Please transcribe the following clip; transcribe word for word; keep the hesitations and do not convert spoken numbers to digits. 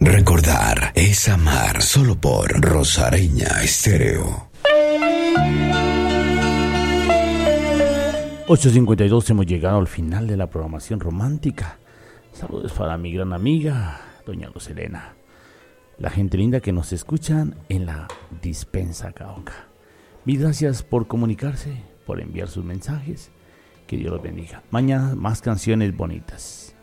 Recordar es amar, solo por Rosareña Estéreo. ocho cincuenta y dos, hemos llegado al final de la programación romántica. Saludos para mi gran amiga, doña Luz Helena. La gente linda que nos escuchan en la Dispensa Caonca. Mil gracias por comunicarse, por enviar sus mensajes. Que Dios los bendiga. Mañana más canciones bonitas.